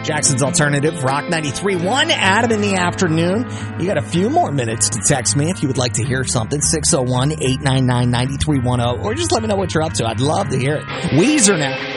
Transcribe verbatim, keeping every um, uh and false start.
Jackson's Alternative, Rock ninety-three point one, Adam in the afternoon. You got a few more minutes to text me if you would like to hear something, six oh one, eight nine nine, nine three one oh, or just let me know what you're up to. I'd love to hear it. Weezer now.